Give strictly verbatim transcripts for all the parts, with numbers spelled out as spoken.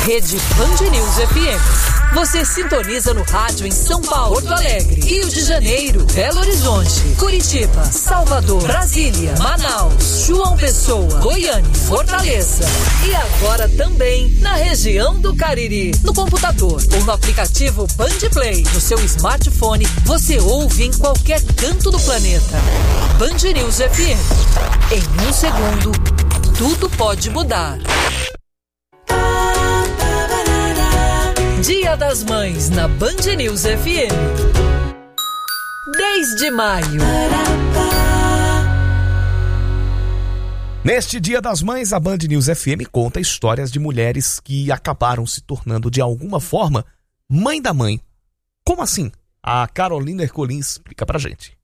Rede Band News F M. Você sintoniza no rádio em São Paulo, Porto Alegre, Rio de Janeiro, Belo Horizonte, Curitiba, Salvador, Brasília, Manaus, João Pessoa, Goiânia, Fortaleza. E agora também na região do Cariri. No computador ou no aplicativo Band Play. No seu smartphone, você ouve em qualquer canto do planeta. Band News F M. Em um segundo, tudo pode mudar. Dia das Mães na Band News F M. dez de maio. Neste Dia das Mães, a Band News F M conta histórias de mulheres que acabaram se tornando, de alguma forma, mãe da mãe. Como assim? A Carolina Ercolim explica pra gente.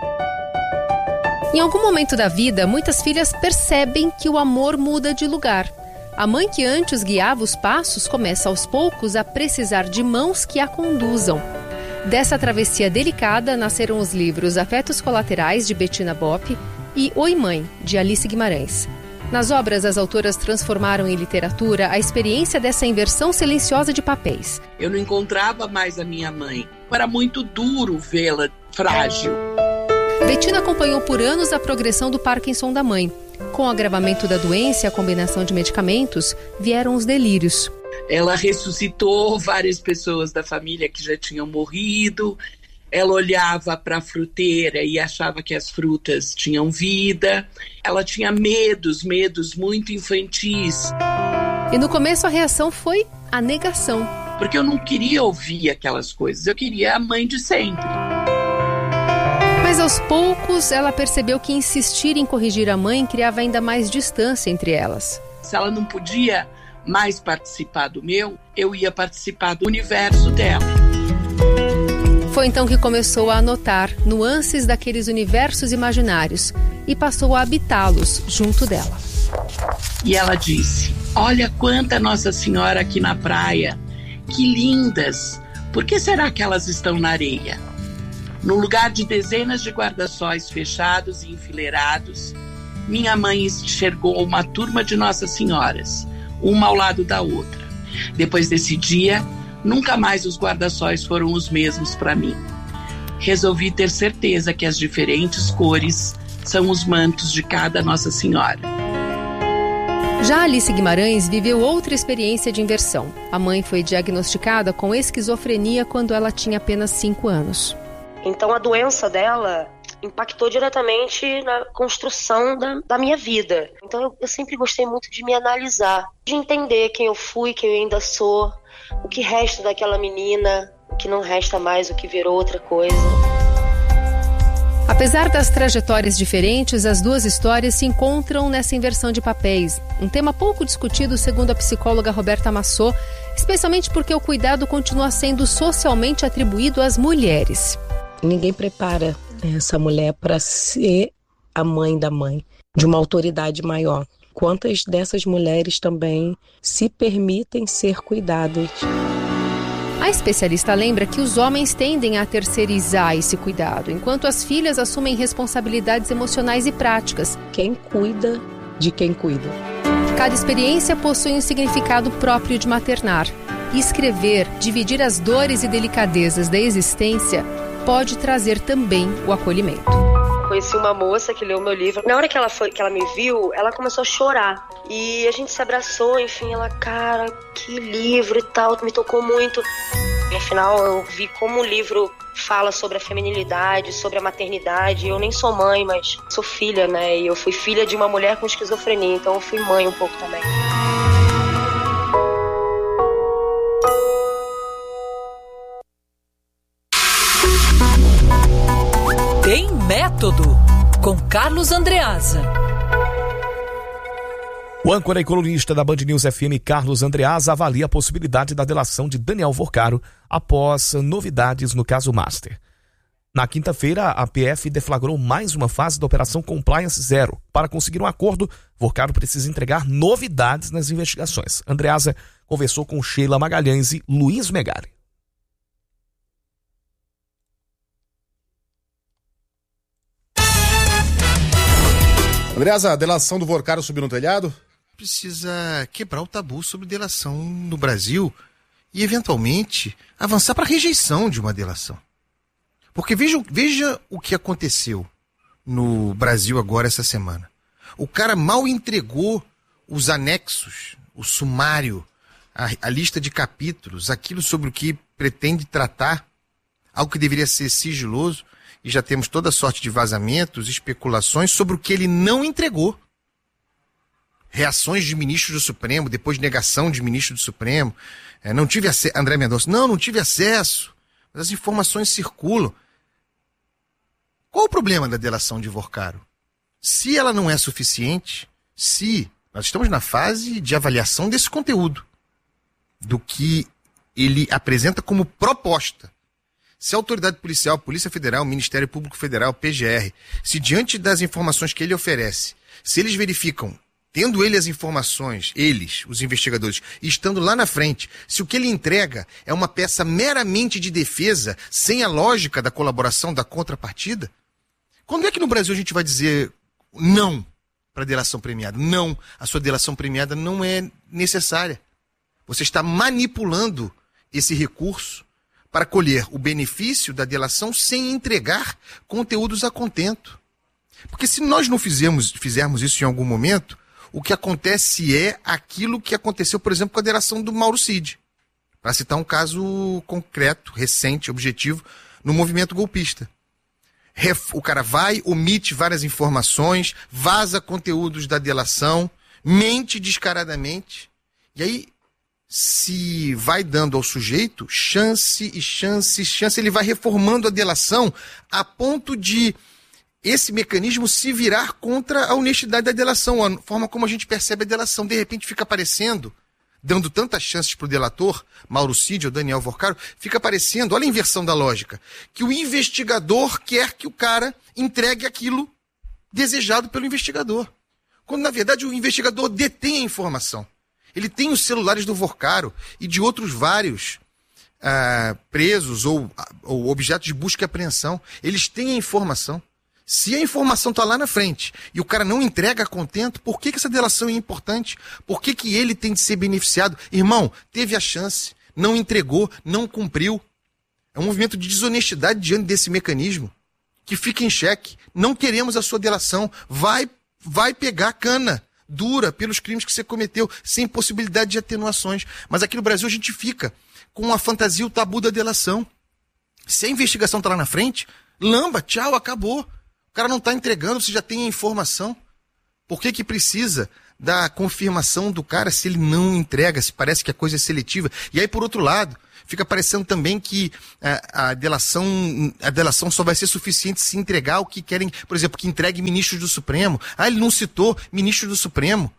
Em algum momento da vida, muitas filhas percebem que o amor muda de lugar. A mãe que antes guiava os passos começa aos poucos a precisar de mãos que a conduzam. Dessa travessia delicada nasceram os livros Afetos Colaterais, de Bettina Bopp, e Oi Mãe, de Alice Guimarães. Nas obras, as autoras transformaram em literatura a experiência dessa inversão silenciosa de papéis. Eu não encontrava mais a minha mãe. Era muito duro vê-la frágil. Bettina acompanhou por anos a progressão do Parkinson da mãe. Com o agravamento da doença e a combinação de medicamentos, vieram os delírios. Ela ressuscitou várias pessoas da família que já tinham morrido. Ela olhava para a fruteira e achava que as frutas tinham vida. Ela tinha medos, medos muito infantis. E no começo a reação foi a negação. Porque eu não queria ouvir aquelas coisas, eu queria a mãe de sempre. Mas aos poucos ela percebeu que insistir em corrigir a mãe criava ainda mais distância entre elas. Se ela não podia mais participar do meu, eu ia participar do universo dela. Foi então que começou a anotar nuances daqueles universos imaginários e passou a habitá-los junto dela. E ela disse: olha quanta Nossa Senhora aqui na praia, que lindas! Por que será que elas estão na areia? No lugar de dezenas de guarda-sóis fechados e enfileirados, minha mãe enxergou uma turma de Nossas Senhoras, uma ao lado da outra. Depois desse dia, nunca mais os guarda-sóis foram os mesmos para mim. Resolvi ter certeza que as diferentes cores são os mantos de cada Nossa Senhora. Já Alice Guimarães viveu outra experiência de inversão. A mãe foi diagnosticada com esquizofrenia quando ela tinha apenas cinco anos. Então a doença dela impactou diretamente na construção da, da minha vida. Então eu, eu sempre gostei muito de me analisar, de entender quem eu fui, quem eu ainda sou, o que resta daquela menina, o que não resta mais, o que virou outra coisa. Apesar das trajetórias diferentes, as duas histórias se encontram nessa inversão de papéis. Um tema pouco discutido, segundo a psicóloga Roberta Massot, especialmente porque o cuidado continua sendo socialmente atribuído às mulheres. Ninguém prepara essa mulher para ser a mãe da mãe, de uma autoridade maior. Quantas dessas mulheres também se permitem ser cuidadas? A especialista lembra que os homens tendem a terceirizar esse cuidado, enquanto as filhas assumem responsabilidades emocionais e práticas. Quem cuida de quem cuida. Cada experiência possui um significado próprio de maternar. E escrever, dividir as dores e delicadezas da existência pode trazer também o acolhimento. Conheci uma moça que leu meu livro. Na hora que ela, foi, que ela me viu, ela começou a chorar. E a gente se abraçou, enfim, ela, cara, que livro e tal, me tocou muito. E afinal, eu vi como o livro fala sobre a feminilidade, sobre a maternidade. Eu nem sou mãe, mas sou filha, né? E eu fui filha de uma mulher com esquizofrenia, então eu fui mãe um pouco também. Tem Método, com Carlos Andreasa. O âncora e colunista da Band News F M, Carlos Andreasa, avalia a possibilidade da delação de Daniel Vorcaro após novidades no caso Master. Na quinta-feira, a P F deflagrou mais uma fase da Operação Compliance Zero. Para conseguir um acordo, Vorcaro precisa entregar novidades nas investigações. Andreasa conversou com Sheila Magalhães e Luiz Megari. Andreasa, a delação do Vorcaro subiu no telhado? precisa quebrar o tabu sobre delação no Brasil e, eventualmente, avançar para a rejeição de uma delação. Porque veja, veja o que aconteceu no Brasil agora essa semana. O cara mal entregou os anexos, o sumário, a, a lista de capítulos, aquilo sobre o que pretende tratar, algo que deveria ser sigiloso, e já temos toda sorte de vazamentos, especulações sobre o que ele não entregou. Reações de ministros do Supremo, depois negação de ministro do Supremo. É, não tive acesso. André Mendonça, não, não tive acesso. Mas as informações circulam. Qual o problema da delação de Vorcaro? Se ela não é suficiente, se nós estamos na fase de avaliação desse conteúdo, do que ele apresenta como proposta. Se a autoridade policial, Polícia Federal, Ministério Público Federal, P G R, se diante das informações que ele oferece, se eles verificam, tendo ele as informações, eles, os investigadores, estando lá na frente, se o que ele entrega é uma peça meramente de defesa, sem a lógica da colaboração, da contrapartida, quando é que no Brasil a gente vai dizer não para delação premiada? Não, a sua delação premiada não é necessária. Você está manipulando esse recurso para colher o benefício da delação sem entregar conteúdos a contento. Porque se nós não fizermos, fizermos isso em algum momento, o que acontece é aquilo que aconteceu, por exemplo, com a delação do Mauro Cid. Para citar um caso concreto, recente, objetivo, no movimento golpista. O cara vai, omite várias informações, vaza conteúdos da delação, mente descaradamente, e aí se vai dando ao sujeito chance e chance e chance, ele vai reformando a delação a ponto de esse mecanismo se virar contra a honestidade da delação, a forma como a gente percebe a delação. De repente fica aparecendo, dando tantas chances para o delator, Mauro Cid ou Daniel Vorcaro, fica aparecendo, olha a inversão da lógica, que o investigador quer que o cara entregue aquilo desejado pelo investigador. Quando, na verdade, o investigador detém a informação. Ele tem os celulares do Vorcaro e de outros vários ah, presos ou, ou objetos de busca e apreensão. Eles têm a informação. Se a informação está lá na frente e o cara não entrega a contento, por que, que essa delação é importante? Por que, que ele tem de ser beneficiado? Irmão, teve a chance, não entregou, não cumpriu. É um movimento de desonestidade diante desse mecanismo que fica em xeque. Não queremos a sua delação. Vai, vai pegar cana dura pelos crimes que você cometeu, sem possibilidade de atenuações. Mas aqui no Brasil a gente fica com a fantasia, o tabu da delação. Se a investigação está lá na frente, lamba, tchau, acabou. O cara não está entregando, você já tem a informação. Por que que precisa da confirmação do cara se ele não entrega, se parece que a coisa é seletiva? E aí, por outro lado, fica parecendo também que a, a, delação, a delação só vai ser suficiente se entregar o que querem, por exemplo, que entregue ministros do Supremo. Ah, ele não citou ministro do Supremo.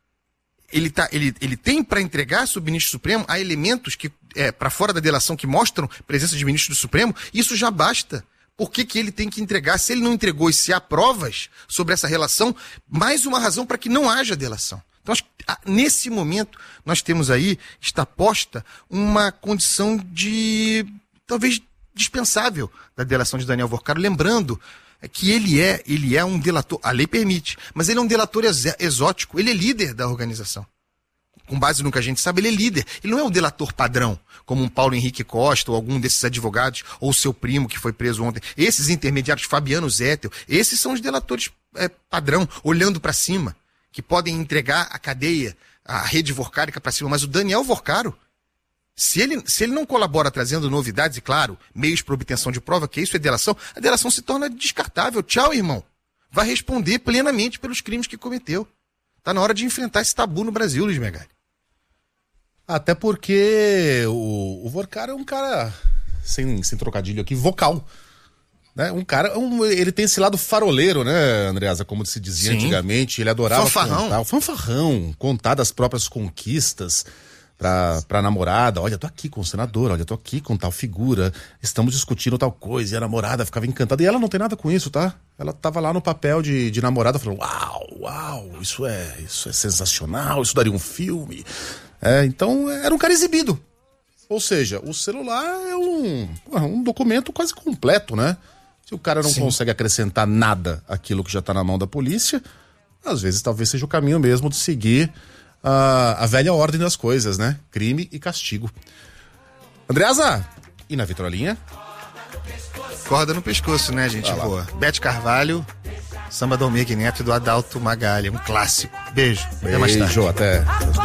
Ele, tá, ele, ele tem para entregar sobre o ministro do Supremo, há elementos que é, para fora da delação que mostram presença de ministro do Supremo, isso já basta. Por que que ele tem que entregar? Se ele não entregou e se há provas sobre essa relação, mais uma razão para que não haja delação. Então, acho que, nesse momento, nós temos aí, está posta uma condição de, talvez, dispensável da delação de Daniel Vorcaro, lembrando que ele é, ele é um delator, a lei permite, mas ele é um delator exótico, ele é líder da organização. Com base no que a gente sabe, ele é líder. Ele não é o delator padrão, como um Paulo Henrique Costa ou algum desses advogados, ou seu primo que foi preso ontem. Esses intermediários, Fabiano Zettel, esses são os delatores é, padrão, olhando para cima, que podem entregar a cadeia, a rede vorcárica para cima. Mas o Daniel Vorcaro, se ele, se ele não colabora trazendo novidades, e claro, meios para obtenção de prova, que isso é delação, a delação se torna descartável. Tchau, irmão. Vai responder plenamente pelos crimes que cometeu. Está na hora de enfrentar esse tabu no Brasil, Luiz Megali. Até porque o, o Vorcaro é um cara, sem, sem trocadilho aqui, vocal. Né? Um cara, um, ele tem esse lado faroleiro, né, Andreasa, como se dizia Sim. antigamente. Ele adorava fanfarrão. contar, o fanfarrão, contar das próprias conquistas pra, pra namorada. Olha, tô aqui com o senador, olha, tô aqui com tal figura, estamos discutindo tal coisa. E a namorada ficava encantada. E ela não tem nada com isso, tá? Ela tava lá no papel de, de namorada, falando, uau, uau, isso é, isso é sensacional, isso daria um filme. É, então era um cara exibido. Ou seja, o celular é um, um documento quase completo, né? Se o cara não Sim. consegue acrescentar nada àquilo que já está na mão da polícia, às vezes talvez seja o caminho mesmo de seguir a, a velha ordem das coisas, né? Crime e castigo. Andreasa, e na vitrolinha? Corda no pescoço, né, gente boa? Bete Carvalho, samba do Almir Neto e do Adalto Magalha, um clássico. Beijo. Beijo, até mais tarde. Até.